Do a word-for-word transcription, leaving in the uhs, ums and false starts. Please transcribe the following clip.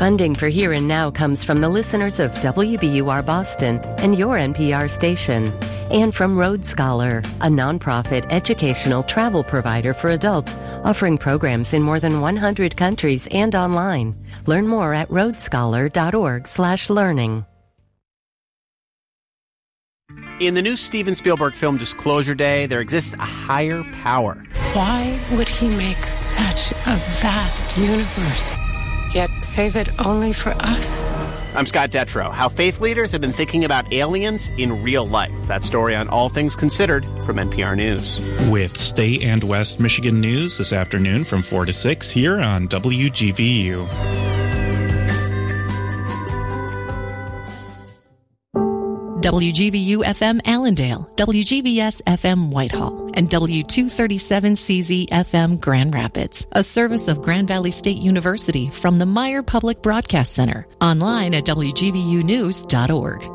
Funding for Here and Now comes from the listeners of W B U R Boston and your N P R station, and from Road Scholar, a nonprofit educational travel provider for adults offering programs in more than one hundred countries and online. Learn more at roadscholar.org slash learning. In the new Steven Spielberg film Disclosure Day, there exists a higher power. Why would he make such a vast universe, yet save it only for us? I'm Scott Detrow. How faith leaders have been thinking about aliens in real life. That story on All Things Considered from N P R News. With State and West Michigan news this afternoon from four to six here on W G V U. W G V U F M Allendale, W G V S F M Whitehall, and W two thirty-seven C Z F M Grand Rapids, a service of Grand Valley State University from the Meyer Public Broadcast Center. Online at W G V U news dot org.